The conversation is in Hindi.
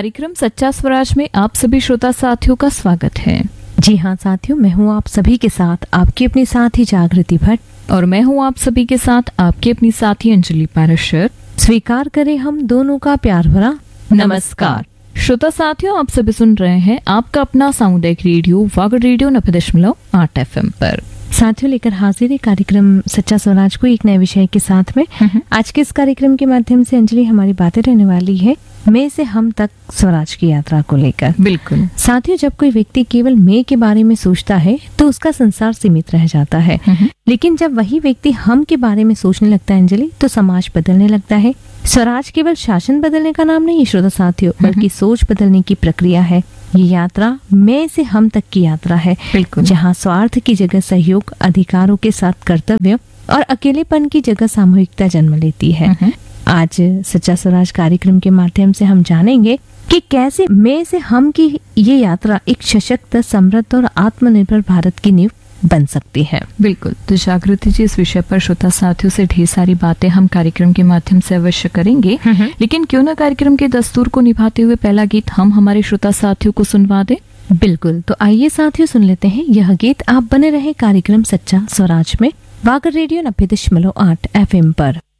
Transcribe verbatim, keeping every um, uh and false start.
कार्यक्रम सच्चा स्वराज में आप सभी श्रोता साथियों का स्वागत है। जी हाँ साथियों, मैं हूँ आप सभी के साथ आपकी अपनी साथी जागृति भट्ट और मैं हूँ आप सभी के साथ आपकी अपनी साथी अंजलि पाराशर। स्वीकार करें हम दोनों का प्यार भरा नमस्कार। श्रोता साथियों, आप सभी सुन रहे हैं आपका अपना सामुदायिक रेडियो वागड़ रेडियो नब्बे दशमलव आठ एफ एम पर। साथियों, लेकर हाजिर है कार्यक्रम सच्चा स्वराज को एक नए विषय के साथ में। आज के इस कार्यक्रम के माध्यम से अंजलि हमारी बातें रहने वाली है मैं से हम तक स्वराज की यात्रा को लेकर। बिल्कुल साथियों, जब कोई व्यक्ति केवल मैं के बारे में सोचता है तो उसका संसार सीमित रह जाता है, लेकिन जब वही व्यक्ति हम के बारे में सोचने लगता है अंजलि, तो समाज बदलने लगता है। स्वराज केवल शासन बदलने का नाम नहीं है श्रोता साथियों, बल्कि सोच बदलने की प्रक्रिया है। ये यात्रा मैं से हम तक की यात्रा है, जहाँ स्वार्थ की जगह सहयोग, अधिकारों के साथ कर्तव्य और अकेलेपन की जगह सामूहिकता जन्म लेती है। आज सच्चा स्वराज कार्यक्रम के माध्यम से हम जानेंगे कि कैसे मैं से हम की ये यात्रा एक सशक्त, समृद्ध और आत्मनिर्भर भारत की नींव बन सकती है। बिल्कुल, तो जागृति जी, इस विषय पर श्रोता साथियों से ढेर सारी बातें हम कार्यक्रम के माध्यम से अवश्य करेंगे, लेकिन क्यों न कार्यक्रम के दस्तूर को निभाते हुए पहला गीत हम हमारे श्रोता साथियों को सुनवा दें। बिल्कुल, तो आइए साथियों सुन लेते हैं यह गीत। आप बने रहे कार्यक्रम सच्चा स्वराज में वागड़ रेडियो नब्बे दशमलव आठ एफ एम पर।